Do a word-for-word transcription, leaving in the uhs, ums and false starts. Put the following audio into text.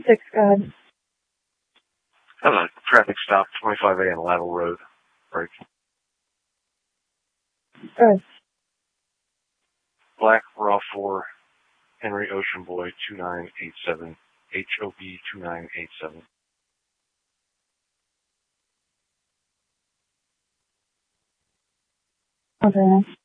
six, go ahead. Hello, traffic stop, twenty-five A on Lateral Road. Break. Go ahead. Black Raw four, Henry Ocean Boy two nine eight seven, H O B two nine eight seven. Okay.